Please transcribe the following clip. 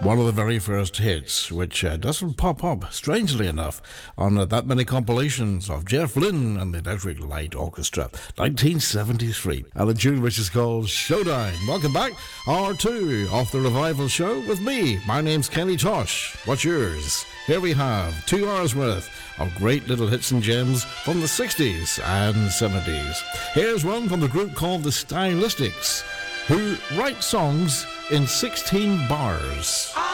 One of the very first hits, which doesn't pop up, strangely enough, on that many compilations of Jeff Lynne and the Electric Light Orchestra, 1973. And the tune which is called Showdown. Welcome back, hour 2 of the Revival Show with me. My name's Kenny Tosh. What's yours? Here we have 2 hours worth of great little hits and gems from the 60s and 70s. Here's one from the group called the Stylistics, who write songs in 16 bars.